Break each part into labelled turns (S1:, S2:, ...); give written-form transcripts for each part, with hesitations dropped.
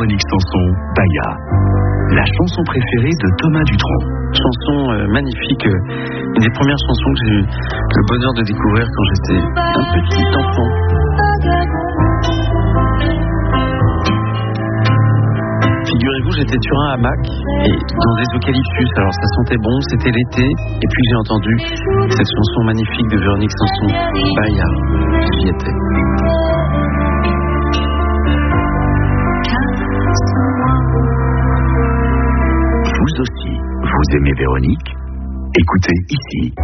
S1: Véronique Sanson, Baya. La chanson préférée de Thomas Dutronc.
S2: Chanson magnifique, une des premières chansons que j'ai eu le bonheur de découvrir quand j'étais un petit enfant. Figurez-vous, j'étais sur un hamac et dans des eucalyptus, alors ça sentait bon, c'était l'été, et puis j'ai entendu cette chanson magnifique de Véronique Sanson, Baya, j'y étais.
S1: Vous aussi, vous aimez Véronique? Écoutez ici.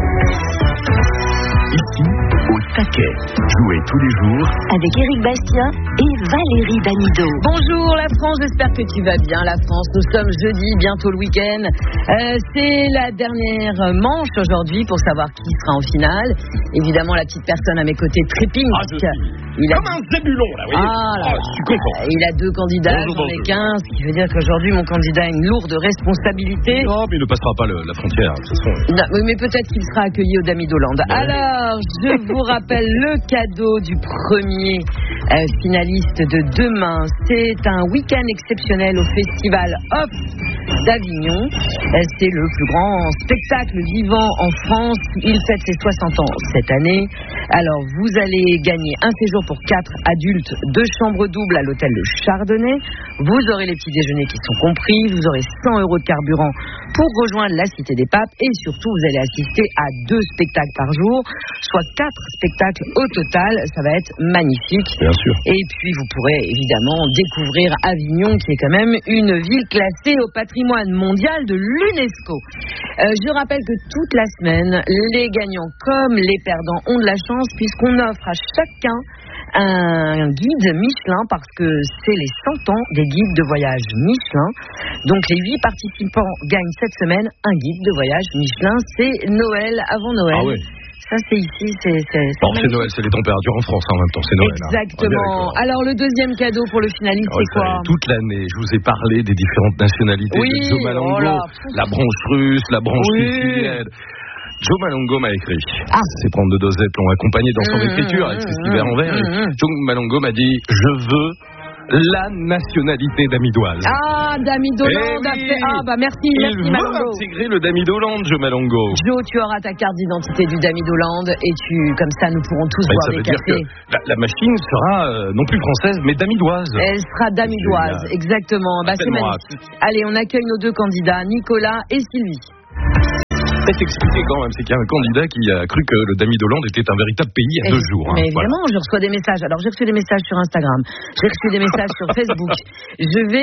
S1: Ici, au taquet. Jouez tous les jours
S3: avec Éric Bastien et Valérie Damido.
S4: Bonjour la France, j'espère que tu vas bien la France. Nous sommes jeudi, bientôt le week-end. C'est la dernière manche aujourd'hui pour savoir qui sera en finale. Évidemment, la petite personne à mes côtés trépigne.
S5: Comme un zébulon là, vous voyez. Je suis content.
S4: Il a 2 candidats, j'en ai 15, ce qui veut dire qu'aujourd'hui mon candidat a une lourde responsabilité.
S5: Non, mais il ne passera pas la frontière, de toute façon.
S4: Non, mais peut-être qu'il sera accueilli au Damidoland. Alors, je vous rappelle le cadeau du premier finaliste de demain. C'est un week-end exceptionnel au Festival Off d'Avignon. C'est le plus grand spectacle vivant en France. Il fête ses 60 ans cette année. Alors, vous allez gagner un séjour pour 4 adultes, 2 chambres doubles à l'hôtel Le Chardonnay. Vous aurez les petits déjeuners qui sont compris. Vous aurez 100 € de carburant pour rejoindre la Cité des Papes. Et surtout, vous allez assister à 2 spectacles par jour, soit 4 spectacles au total. Ça va être magnifique.
S5: Bien sûr.
S4: Et puis, vous pourrez évidemment découvrir Avignon, qui est quand même une ville classée au patrimoine mondial de l'UNESCO. Je rappelle que toute la semaine, les gagnants comme les perdants ont de la chance, puisqu'on offre à chacun un guide Michelin, parce que c'est les 100 ans des guides de voyage Michelin. Donc les 8 participants gagnent cette semaine un guide de voyage Michelin. C'est Noël, avant Noël.
S5: Ah oui.
S4: Ça, c'est ici, c'est
S5: Noël, c'est les températures en France en même temps, c'est Noël.
S4: Exactement. Alors, le deuxième cadeau pour le finaliste, c'est quoi?
S5: Toute l'année, je vous ai parlé des différentes nationalités de Joe Malongo, la branche russe, la branche sicilienne. Joe Malongo m'a écrit. Ses prendre de dosettes l'ont accompagné dans son écriture avec ses civers en verre. Joe Malongo m'a dit, je veux la nationalité d'Amidoise.
S4: Damidoland a fait. Merci
S5: Il
S4: Malongo.
S5: veut intégrer le Damidoland, Joe Malongo.
S4: Joe, tu auras ta carte d'identité du Damidoland et comme ça, nous pourrons tous boire des cafés.
S5: La machine sera non plus française, mais damidoise.
S4: Elle sera damidoise, exactement. C'est magnifique. Allez, on accueille nos 2 candidats, Nicolas et Sylvie.
S5: C'est expliqué quand même, c'est qu'il y a un candidat qui a cru que le Damidoland était un véritable pays il y a 2 jours.
S4: Mais évidemment, je reçois des messages. Alors, j'ai reçu des messages sur Instagram, j'ai reçu des messages sur Facebook. Je vais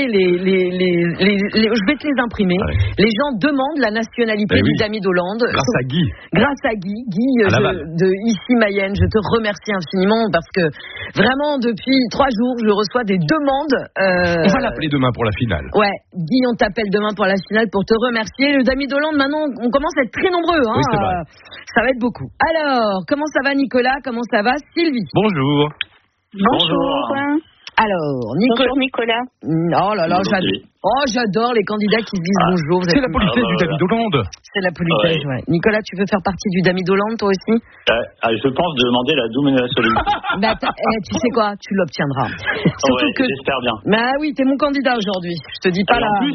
S4: je vais te les imprimer. Les gens demandent la nationalité du Damidoland.
S5: Grâce à Guy.
S4: Grâce à Guy de ici Mayenne. Je te remercie infiniment parce que vraiment, depuis 3 jours, je reçois des demandes.
S5: On va l'appeler demain pour la finale.
S4: Ouais, Guy, on t'appelle demain pour la finale pour te remercier. Le Damidoland, maintenant, on commence à être très nombreux.
S5: Oui, c'est vrai.
S4: Ça va être beaucoup. Alors, comment ça va Nicolas? Comment ça va Sylvie?
S5: Bonjour.
S3: Bonjour.
S4: Alors,
S3: Bonjour Nicolas.
S4: Oh là là, j'adore les candidats qui se disent bonjour.
S5: C'est la politesse du Damidoland.
S4: C'est la politesse, ouais. Nicolas, tu veux faire partie du Damidoland, toi aussi?
S6: Je pense demander la double nationalité.
S4: Tu sais quoi? Tu l'obtiendras. Surtout que...
S6: J'espère bien.
S4: Oui, t'es mon candidat aujourd'hui. Je te dis pas là.
S6: En plus.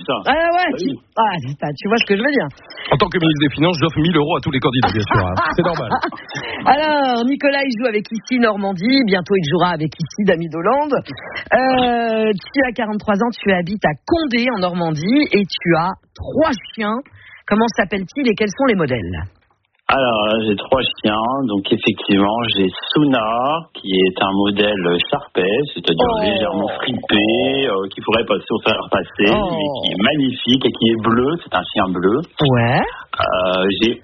S4: Tu vois ce que je veux dire.
S5: En tant que ministre des Finances, j'offre 1 000 € à tous les candidats, bien sûr. C'est normal.
S4: Alors, Nicolas, il joue avec ici Normandie. Bientôt, il jouera avec ici Damidoland. Tu as 43 ans, tu habites à Condé en Normandie et tu as 3 chiens. Comment s'appellent-ils et quels sont les modèles?
S6: Alors, j'ai 3 chiens. Donc, effectivement, j'ai Suna, qui est un modèle Sharpei, c'est-à-dire légèrement fripé, qui pourrait passer au fer passé, mais qui est magnifique et qui est bleu. C'est un chien bleu.
S4: Ouais.
S6: J'ai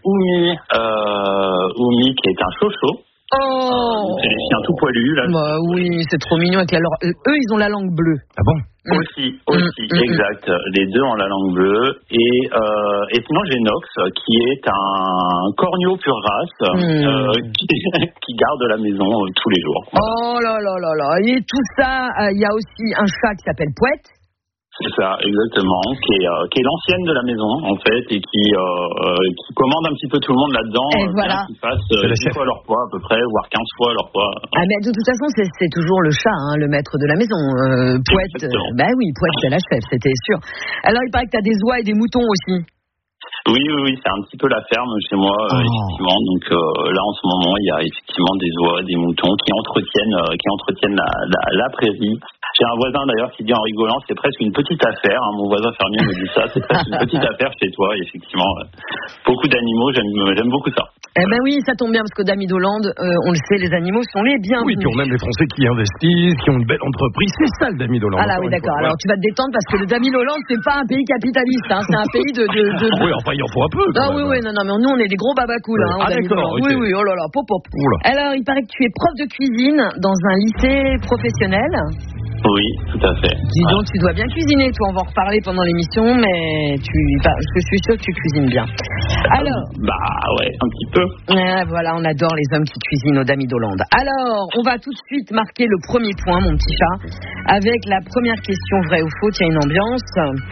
S6: Oumi, qui est un chocho. C'est les chiens tout poilus, là.
S4: Oui, c'est trop mignon. Eux, ils ont la langue bleue.
S5: Ah bon?
S6: Aussi, exact. Les 2 ont la langue bleue. Et sinon, j'ai Nox, qui est un corneau pure race, qui garde la maison tous les jours.
S4: Voilà. Oh là là là là. Et tout ça, il y a aussi un chat qui s'appelle Pouette.
S6: C'est ça, exactement, qui est l'ancienne de la maison, en fait, et qui commande un petit peu tout le monde là-dedans.
S4: Et voilà.
S6: Qui fassent 10 fois leur poids, à peu près, voire 15 fois leur poids.
S4: Ah, mais de toute façon, c'est toujours le chat, hein, le maître de la maison. Pouette, Pouette, c'est la chef, c'était sûr. Alors, il paraît que tu as des oies et des moutons aussi.
S6: Oui, c'est un petit peu la ferme chez moi, effectivement. Donc là, en ce moment, il y a effectivement des oies, des moutons qui entretiennent la prairie. J'ai un voisin d'ailleurs qui dit en rigolant, c'est presque une petite affaire. Hein, mon voisin fermier me dit ça, c'est presque une petite affaire chez toi. Et effectivement, beaucoup d'animaux, j'aime beaucoup ça.
S4: Eh ben oui, ça tombe bien parce qu'au Damidoland, on le sait, les animaux sont les bienvenus.
S5: Oui, puis on aime les Français qui investissent, qui ont une belle entreprise. C'est ça le Damidoland.
S4: Ah là, oui, d'accord. Alors tu vas te détendre parce que le Damidoland, c'est pas un pays capitaliste, hein, c'est un pays de...
S5: Oui, enfin, il en faut un peu.
S4: Ah oui, mais nous, on est des gros babacools.
S5: Ouais.
S4: Hein,
S5: d'accord.
S4: Okay. Oui, oh là là, pop. Alors, il paraît que tu es prof de cuisine dans un lycée professionnel.
S6: Oui, tout à fait.
S4: Dis donc, tu dois bien cuisiner, toi. On va en reparler pendant l'émission, mais je suis sûre que tu cuisines bien. Alors.
S6: Ouais, un petit peu.
S4: Voilà, on adore les hommes qui cuisinent au Damidoland. Alors, on va tout de suite marquer le premier point, mon petit chat, avec la première question vrai ou faux. Il y a une ambiance.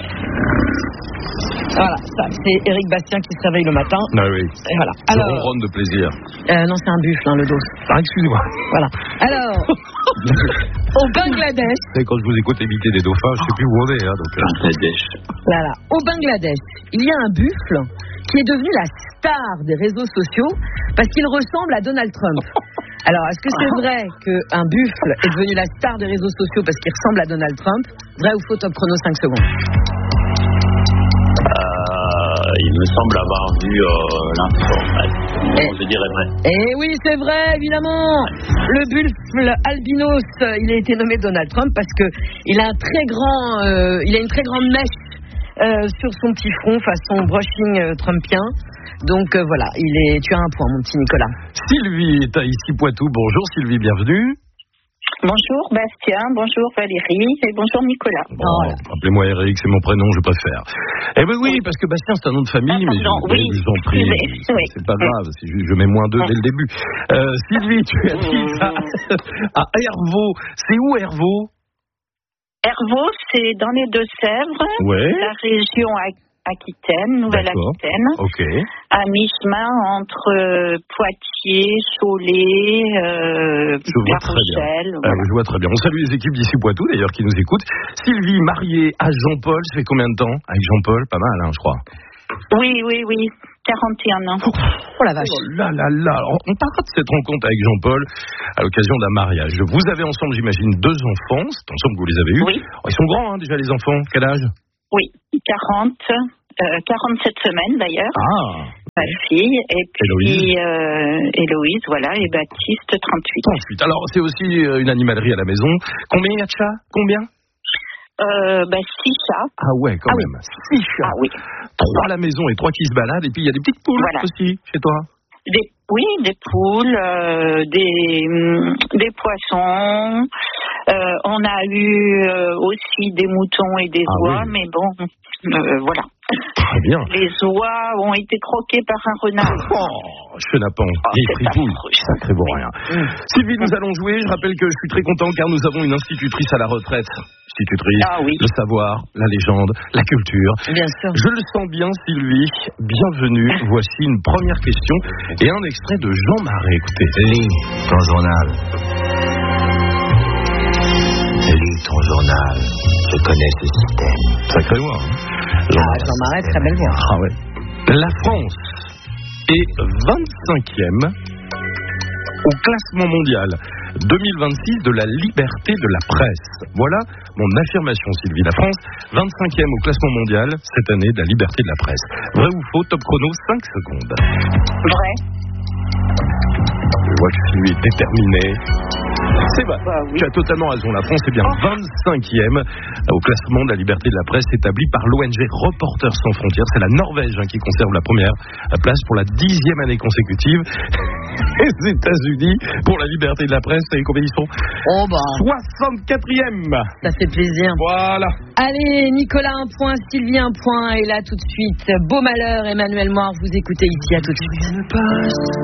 S4: Voilà, ça, c'est Eric Bastien qui se réveille le matin.
S5: Ah oui.
S4: Et voilà.
S5: Je ronronne de plaisir.
S4: Non, c'est un buffle, le dos.
S5: Ah, excusez-moi.
S4: Voilà. Alors, au Bangladesh.
S5: Quand je vous écoute éviter des dauphins, je ne sais plus où on est.
S6: Bangladesh.
S4: Voilà. Au Bangladesh, il y a un buffle qui est devenu la star des réseaux sociaux parce qu'il ressemble à Donald Trump. Alors, est-ce que c'est vrai qu'un buffle est devenu la star des réseaux sociaux parce qu'il ressemble à Donald Trump? Vrai ou faux? Top chrono, 5 secondes.
S6: Il me semble avoir vu l'info. Je dirais vrai.
S4: Eh oui, c'est vrai, évidemment. Le buffle albinos, il a été nommé Donald Trump parce que il a une très grande mèche sur son petit front façon brushing trumpien. Donc voilà, tu as un point, mon petit Nicolas.
S5: Sylvie est ici Poitou. Bonjour Sylvie, bienvenue.
S3: Bonjour Bastien, bonjour Valérie et bonjour Nicolas.
S5: Appelez-moi Eric, c'est mon prénom, je préfère. Eh ben oui, parce que Bastien c'est un nom de famille, mais je vous en prie, c'est pas grave, je mets -2 dès le début. Sylvie, tu habites à Hervaux. C'est où Hervaux?
S3: Hervaux, c'est dans les Deux-Sèvres, la région Aquitaine, Nouvelle-Aquitaine, à mi-chemin entre Poitiers, Cholet, La Rochelle.
S5: Je vois très bien. On salue les équipes d'ici Poitou d'ailleurs qui nous écoutent. Sylvie, mariée à Jean-Paul, ça fait combien de temps avec Jean-Paul? Pas mal, je crois.
S3: Oui, 41 ans.
S5: Oh la vache. Là. Alors, on parlera de cette rencontre avec Jean-Paul à l'occasion d'un mariage. Vous avez ensemble, j'imagine, 2 enfants. C'est ensemble que vous les avez eus.
S3: Oui.
S5: Ils sont grands déjà les enfants. Quel âge?
S3: Oui, 47 semaines d'ailleurs. Ma fille, et puis Héloïse, et Baptiste, 38.
S5: Alors, c'est aussi une animalerie à la maison. Combien il y a de chats? Combien?
S3: 6 chats.
S5: Ah ouais, quand même. 6 chats.
S3: Ah oui.
S5: 3 à la maison et 3 qui se baladent. Et puis, il y a des petites poules aussi chez toi.
S3: Des poules, des poissons. On a eu aussi des moutons et des oies, mais bon, voilà.
S5: Très bien.
S3: Les oies ont été croquées par un renard.
S5: Chenapan, vieille fripouille, sacré bon rien. Sylvie, nous allons jouer. Je rappelle que je suis très content car nous avons une institutrice à la retraite. Le savoir, la légende, la culture.
S4: Bien sûr.
S5: Je le sens bien, Sylvie. Bienvenue. Voici une première question et un extrait de Jean Marais. Écoutez.
S7: Lis ton journal. Lis ton journal. Je connais ce système.
S5: Sacré voix.
S4: Jean Marais, très belle voix.
S5: Ah ouais. La France est 25e au classement mondial 2026 de la liberté de la presse. Voilà mon affirmation, Sylvie. La France, 25e au classement mondial cette année de la liberté de la presse. Vrai ou faux? Top chrono, 5 secondes.
S3: Vrai.
S5: Je vois que Sylvie est déterminée. C'est vrai. Tu as totalement raison. La France est bien 25e au classement de la liberté de la presse établi par l'ONG Reporters sans frontières. C'est la Norvège qui conserve la première place pour la 10e année consécutive. Les États-Unis, pour la liberté de la presse, vous savez combien ils sont? 64e.
S4: Ça fait plaisir.
S5: Voilà.
S4: Allez, Nicolas, un point, Sylvie, un point. Et là, tout de suite, Beau Malheur, Emmanuel Moir, vous écoutez ici, à tout de suite.